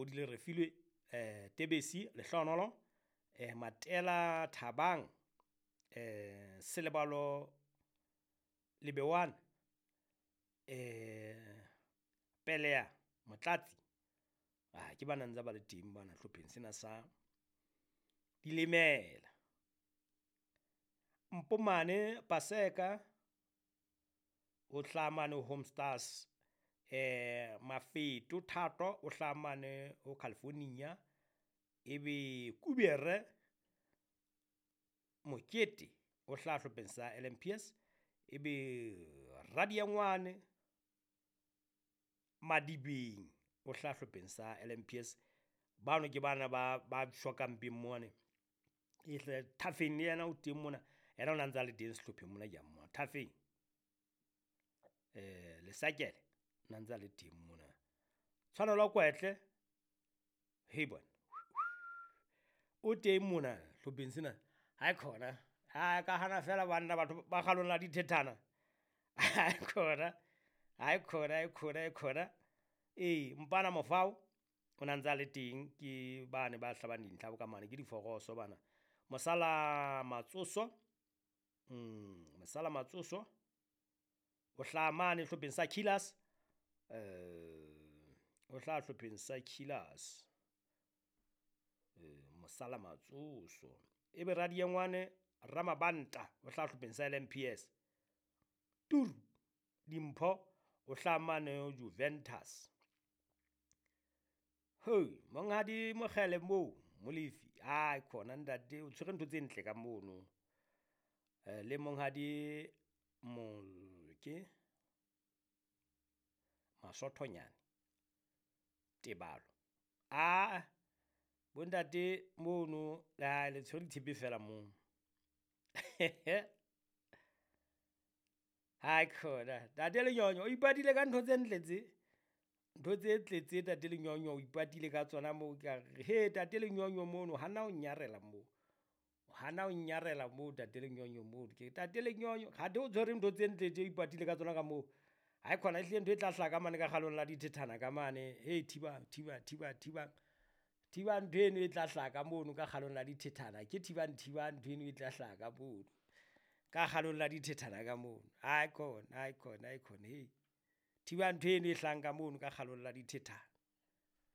fodile re filwe Tebesi Lehloonolo, Matela Thabang, Selebalo Lebewana, Pelea Motlatsi, ke bana ntse ba le teng bana hlopheng sena sa Dilemela. Mpomane Paseka o hlamane Homestars, Mafeto Thato o hlamane o California, ebe Kubere Mokete o hla hlopheng sa LMPS, ebe Radiangwane Madibeng o hla hlopheng sa LMPS. Bano ke bana ba hlokang peng mone e hle Thafeng le yena o teng mona, yena o na ntse a le teng sehlopheng mona ke a mona Thafeng, Lesakele na ntse a le teng mona. Tshwanelo Kwetle hey bona o teng mona hlopheng sena ha khona ka hana fela banna batho ba kgalong la dithethana ha khona Mpana Mofao o na ntse a le teng ke bane ba hlabang dintlha bo ka mane ke diforoso bana. Mosala Matsoso o hlamane hlopheng sa Killers, o hla hlopheng sa Killers, Mosala Matsoso, ebe Radiangwane Ramabanta o hla hlopheng sa LMPS. Turu Dimpho o hlamane Juventus. Monghadi Mogele moo Molefi khona ntate o tshwere ntho tse ntle ka mono, le monghadi ke Masothonyane Tebalo bo ntate mono le tshwere thipi fela moo khona tate Lenyonyo o ipatile ka ntho tse ntle tse, ntho tse tletse tate Lenyonyo o ipatile ka tsona moo ka re tate Lenyonyo mono hana o nyarela moo tate Lenyonyo moo ke tate Lenyonyo ga de o tshwere ntho tse ntle tse o ipatile ka tsona ka moo. Khona ehlile ntho e tla hlaka mane ka kgalong la dithethana ka mane thiba ntho eno e tla hlaka mono ka kgalong la dithethana ke thiba ntho eno e tla hlaka mono ka kgalong la dithethana ka mono khona thiba ntho eno e hlang ka mono ka kgalong la dithethana.